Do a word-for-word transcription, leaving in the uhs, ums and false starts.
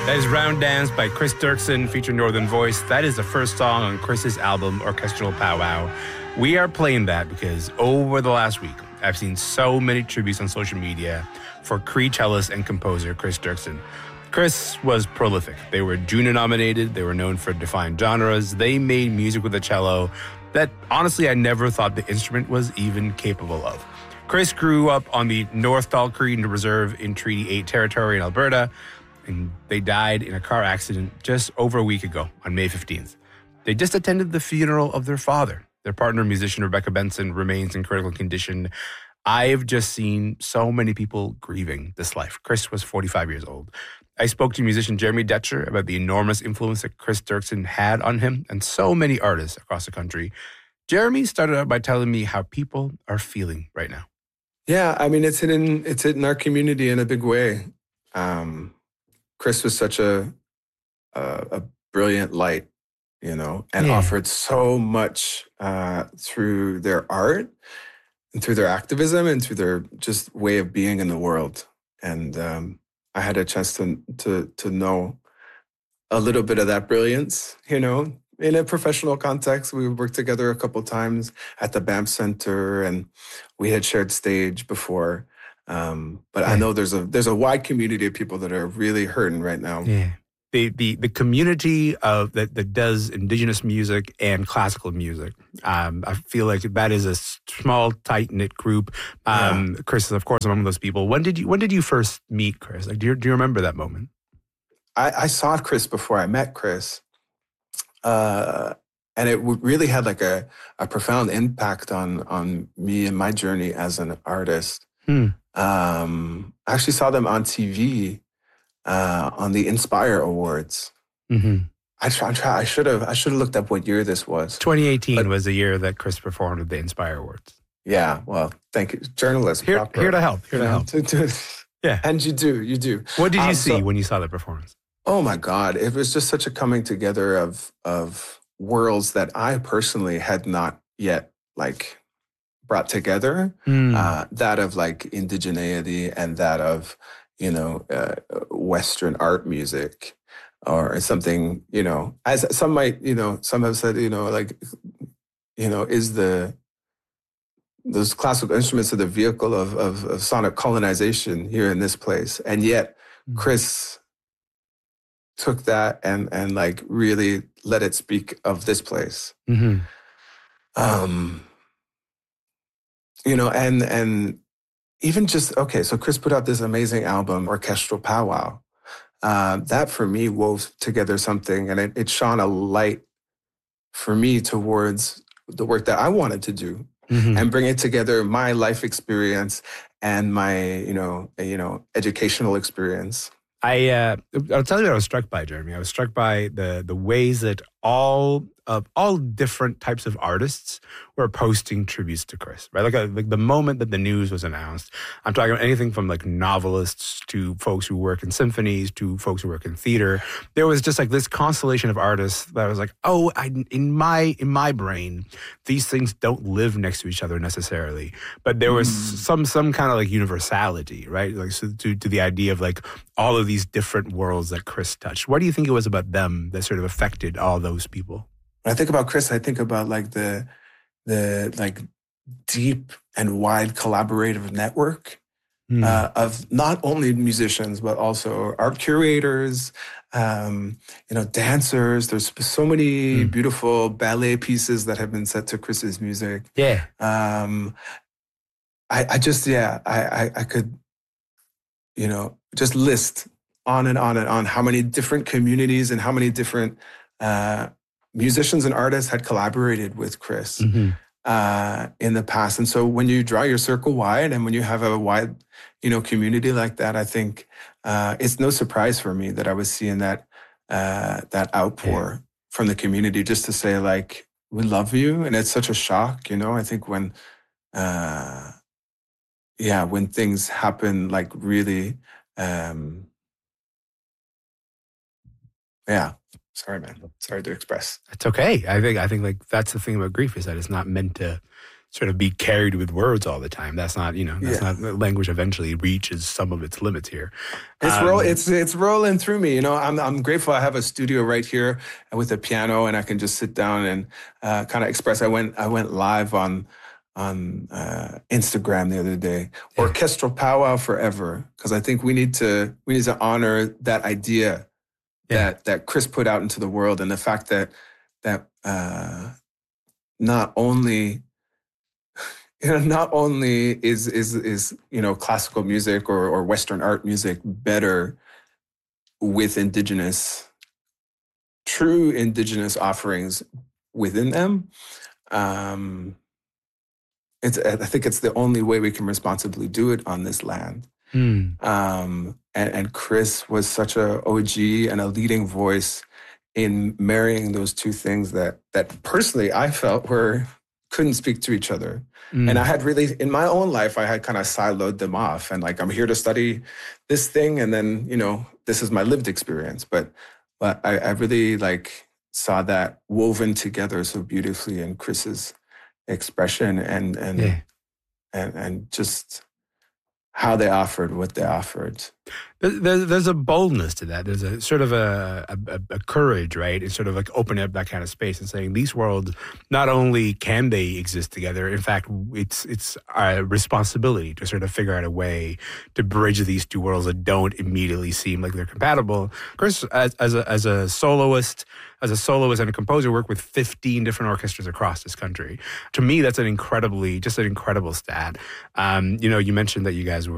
That is Round Dance by Chris Dirksen featuring Northern Voice. That is the first song on Chris's album, Orchestral Powwow. We are playing that because over the last week, I've seen so many tributes on social media for Cree cellist and composer Chris Dirksen. Chris was prolific. They were Juno nominated. They were known for defined genres. They made music with the cello that, honestly, I never thought the instrument was even capable of. Chris grew up on the North Dal Cree Reserve in Treaty eight territory in Alberta, and they died in a car accident just over a week ago on May fifteenth. They just attended the funeral of their father. Their partner, musician Rebecca Benson, remains in critical condition. I've just seen so many people grieving this life. Chris was forty-five years old. I spoke to musician Jeremy Detcher about the enormous influence that Chris Dirksen had on him and so many artists across the country. Jeremy started out by telling me how people are feeling right now. Yeah, I mean, it's in it's in our community in a big way. Um, Chris was such a, a a brilliant light, you know, and Yeah. offered so much uh, through their art and through their activism and through their just way of being in the world. And um, I had a chance to to to know a little bit of that brilliance, you know, in a professional context. We worked together a couple times at the BAMF Center, and we had shared stage before. Um, but I know there's a there's a wide community of people that are really hurting right now. Yeah. The, the the community of that, that does indigenous music and classical music. Um, I feel like that is a small, tight-knit group. Um, Yeah. Chris is, of course, among those people. When did you when did you first meet Chris? Like, do you, do you remember that moment? I, I saw Chris before I met Chris. Uh, and it w- really had like a, a profound impact on on me and my journey as an artist. Hmm. Um, I actually saw them on T V uh, on the Inspire Awards. Mm-hmm. I try, I, try, I should have I should have looked up what year this was. twenty eighteen But- was the year that Chris performed at the Inspire Awards. Yeah, well, thank you, journalist. Here, proper, here to help. Here you to know, help. to- to- Yeah. and you do, you do. What did you Um, see so- when you saw the performance? Oh my God. It was just such a coming together of of worlds that I personally had not yet like brought together. Hmm. Uh, that of like indigeneity and that of, you know, uh, Western art music or something, you know, as some might, you know, some have said, you know, like, you know, is the those classical instruments are the vehicle of, of, of sonic colonization here in this place. And yet Chris took that and and like really let it speak of this place. Mm-hmm. Um, you know, and and even just okay, so Chris put out this amazing album, Orchestral Powwow. Uh, that for me wove together something, and it, it shone a light for me towards the work that I wanted to do, Mm-hmm. and bring it together my life experience and my you know you know educational experience. I uh, I'll tell you what I was struck by, Jeremy. I was struck by the the ways that all of all different types of artists were posting tributes to Chris. Right, like, a, like the moment that the news was announced, I'm talking about anything from like novelists to folks who work in symphonies to folks who work in theater. There was just like this constellation of artists that was like, oh, I, in my in my brain, these things don't live next to each other necessarily, but there was Mm. some some kind of like universality, right? Like so to to the idea of like all of these different worlds that Chris touched. What do you think it was about them that sort of affected all those people? When I think about Chris, I think about like the the like deep and wide collaborative network Mm. uh, of not only musicians but also art curators, um, you know, dancers. There's so many Mm. beautiful ballet pieces that have been set to Chris's music. Yeah. Um, I, I just yeah, I, I I could, you know, just list on and on and on how many different communities and how many different uh, musicians and artists had collaborated with Chris Mm-hmm. uh, in the past. And so when you draw your circle wide and when you have a wide, you know, community like that, I think uh, it's no surprise for me that I was seeing that uh, that outpour from the community just to say like, we love you. And it's such a shock, you know, I think when, uh, yeah, when things happen like really, um, yeah, sorry, man. Sorry to express. It's okay. I think I think like that's the thing about grief is that it's not meant to sort of be carried with words all the time. That's not, you know, that's Yeah. not, language eventually reaches some of its limits here. It's Um, roll, it's it's rolling through me. You know, I'm I'm grateful I have a studio right here with a piano, and I can just sit down and uh, kind of express. I went I went live on on uh, Instagram the other day. Yeah. Orchestral powwow forever, because I think we need to we need to honor that idea Yeah. that that Chris put out into the world, and the fact that that uh, not only you know, not only is is is you know classical music or or Western art music better with indigenous, true indigenous offerings within them. Um, it's I think it's the only way we can responsibly do it on this land. hmm. Um, and, and Chris was such a O G and a leading voice in marrying those two things that that personally I felt were couldn't speak to each other. Mm. And I had really, in my own life, I had kind of siloed them off. And like, I'm here to study this thing. And then, you know, this is my lived experience. But but I, I really like saw that woven together so beautifully in Chris's expression and and Yeah. and, and just how they offered what they offered. There's, there's a boldness to that. There's a sort of a, a, a courage, right? And sort of like opening up that kind of space and saying these worlds, not only can they exist together, in fact, it's it's our responsibility to sort of figure out a way to bridge these two worlds that don't immediately seem like they're compatible. Chris, as, as, a, as a soloist, as a soloist and a composer, worked with fifteen different orchestras across this country. To me, that's an incredibly, just an incredible stat. Um, you know, you mentioned that you guys were